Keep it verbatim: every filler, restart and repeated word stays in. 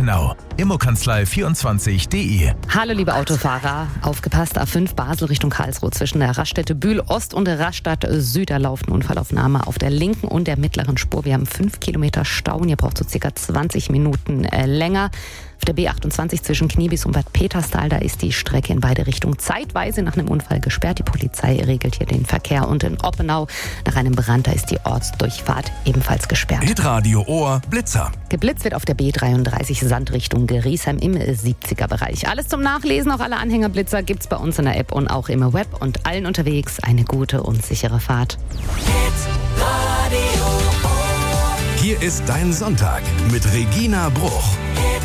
Rathenau. Immokanzlei vierundzwanzig punkt de. Hallo liebe Autofahrer, aufgepasst, A fünf Basel Richtung Karlsruhe zwischen der Raststätte Bühl Ost und der Raststadt Süd. Da läuft eine Unfallaufnahme auf der linken und der mittleren Spur. Wir haben fünf Kilometer Stau und ihr braucht so circa zwanzig Minuten äh, länger. Auf der B achtundzwanzig zwischen Kniebis und Bad Peterstal, da ist die Strecke in beide Richtungen zeitweise nach einem Unfall gesperrt. Die Polizei regelt hier den Verkehr. Und in Oppenau nach einem Brand, da ist die Ortsdurchfahrt ebenfalls gesperrt. Hitradio Ohr Blitzer. Geblitzt wird auf der B dreiunddreißig Sand Richtung Griesheim im siebziger Bereich. Alles zum Nachlesen, auch alle Anhängerblitzer gibt's bei uns in der App und auch im Web. Und allen unterwegs eine gute und sichere Fahrt. Hier ist dein Sonntag mit Regina Bruch.